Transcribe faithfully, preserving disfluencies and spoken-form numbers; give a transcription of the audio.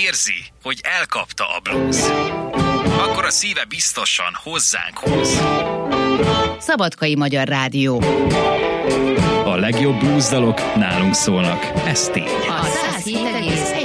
érzi, hogy elkapta a blues, akkor a szíve biztosan hozzánk hoz. Szabadkai Magyar Rádió. A legjobb blues dalok nálunk szólnak, ez tény. A száz hét egész